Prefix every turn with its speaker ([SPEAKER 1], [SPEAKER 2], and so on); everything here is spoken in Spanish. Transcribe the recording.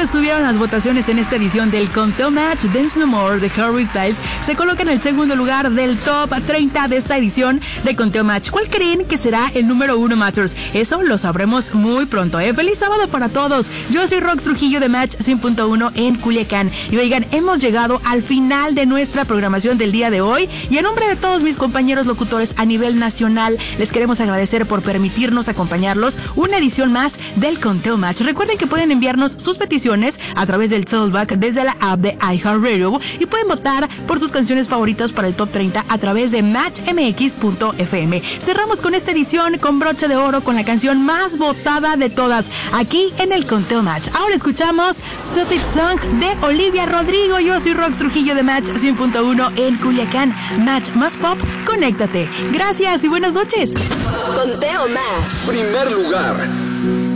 [SPEAKER 1] estuvieron las votaciones en esta edición del Conteo Match? Dance No More de Harry Styles se coloca en el segundo lugar del top 30 de esta edición de Conteo Match. ¿Cuál creen que será el número 1, Matters? Eso lo sabremos muy pronto, ¿eh? ¡Feliz sábado para todos! Yo soy Rox Trujillo de Match 100.1 en Culiacán. Y oigan, hemos llegado al final de nuestra programación del día de hoy. Y en nombre de todos mis compañeros locutores a nivel nacional, les queremos agradecer por permitirnos acompañarlos una edición más del Conteo Match. Recuerden que pueden enviarnos sus peticiones a través del Soulback desde la app de iHeartRadio y pueden votar por sus canciones favoritas para el top 30 a través de matchmx.fm. Cerramos con esta edición con broche de oro con la canción más votada de todas aquí en el Conteo Match. Ahora escuchamos Stupid Song de Olivia Rodrigo. Yo soy Rox Trujillo de Match 100.1 en Culiacán. Match más pop, conéctate. Gracias y buenas noches.
[SPEAKER 2] Conteo Match.
[SPEAKER 3] Primer lugar.